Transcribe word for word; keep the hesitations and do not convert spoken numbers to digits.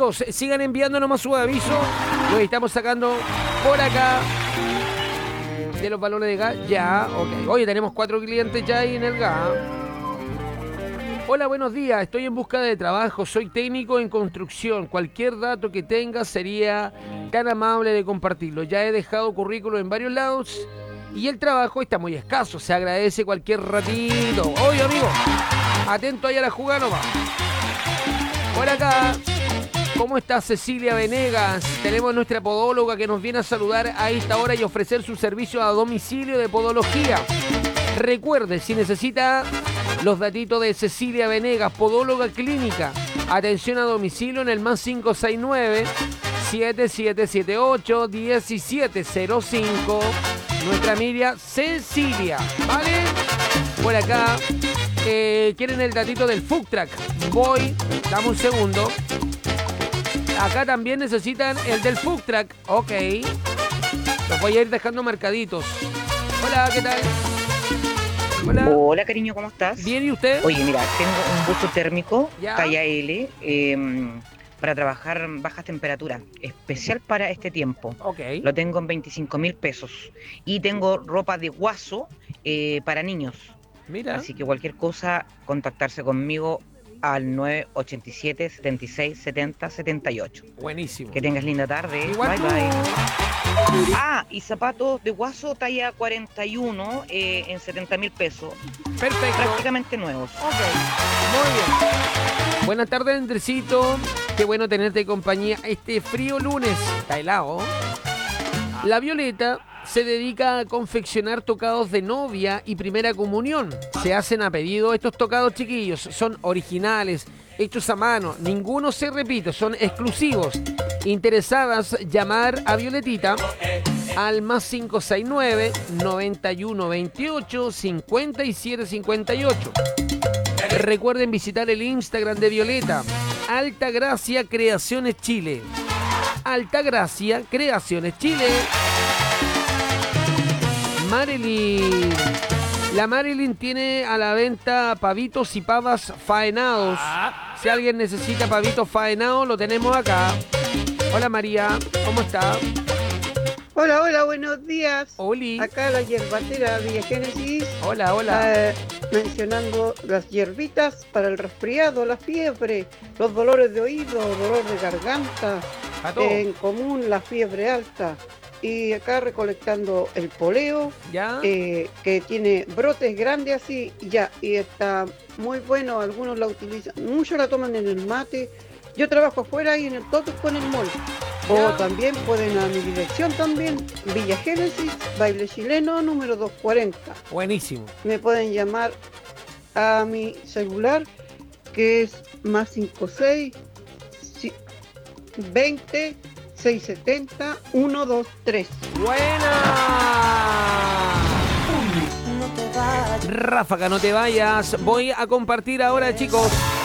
chicos, sigan enviando nomás su aviso. Los estamos sacando por acá de los balones de gas. Ya, ok. Oye, tenemos cuatro clientes ya ahí en el gas. Hola, buenos días. Estoy en busca de trabajo. Soy técnico en construcción. Cualquier dato que tenga sería tan amable de compartirlo. Ya he dejado currículo en varios lados y el trabajo está muy escaso. Se agradece cualquier ratito. Oye, amigo, atento ahí a la jugada nomás. Por acá, ¿cómo está Cecilia Venegas? Tenemos nuestra podóloga que nos viene a saludar a esta hora y ofrecer su servicio a domicilio de podología. Recuerde, si necesita los datitos de Cecilia Venegas, podóloga clínica, atención a domicilio en el más cinco seis nueve, siete siete siete ocho, uno siete cero cinco. Nuestra amiga Cecilia, ¿vale? Por acá, eh, ¿quieren el datito del food truck? Voy, dame un segundo. Acá también necesitan el del food truck. Ok. Los voy a ir dejando marcaditos. Hola, ¿qué tal? Hola. Hola, cariño, ¿cómo estás? Bien, ¿y usted? Oye, mira, tengo un buzo térmico, ¿Ya? talla L, eh, para trabajar bajas temperaturas, especial para este tiempo. Ok. Lo tengo en veinticinco mil pesos. Y tengo ropa de guaso eh, para niños. Mira. Así que cualquier cosa, contactarse conmigo al nueve ocho siete, setenta y seis, setenta, setenta y ocho. Buenísimo. Que tengas linda tarde. Igual bye, tú. bye. Ah, y zapatos de guaso talla cuarenta y uno eh, en setenta mil pesos. Perfecto. Prácticamente nuevos. Ok, muy bien. Buenas tardes, Andresito. Qué bueno tenerte en compañía este frío lunes. Está helado. La Violeta se dedica a confeccionar tocados de novia y primera comunión. Se hacen a pedido estos tocados, chiquillos. Son originales, hechos a mano. Ninguno se repite, son exclusivos. Interesadas, llamar a Violetita al más cinco seis nueve, noventa y uno veintiocho, cincuenta y siete cincuenta y ocho. Recuerden visitar el Instagram de Violeta, Altagracia Creaciones Chile. Altagracia Creaciones Chile. Marilyn. La Marilyn tiene a la venta pavitos y pavas faenados. Si alguien necesita pavitos faenados, lo tenemos acá. Hola María, ¿cómo está? Hola, hola, buenos días. Oli. Acá la hierbatera Villa Génesis. Hola, hola. eh, mencionando las hierbitas para el resfriado, la fiebre, los dolores de oído, dolor de garganta, A todo. en común la fiebre alta. Y acá recolectando el poleo, ¿Ya? eh, que tiene brotes grandes así, ya, y está muy bueno, algunos la utilizan, muchos la toman en el mate. Yo trabajo afuera y en el Totus con el mall. O Ya. también pueden a mi dirección también, Villa Génesis, Baile Chileno, número doscientos cuarenta. Buenísimo. Me pueden llamar a mi celular, que es más cincuenta y seis, veinte, seiscientos setenta, ciento veintitrés. ¡Buena! Ráfaga, no te vayas. Voy a compartir ahora, chicos,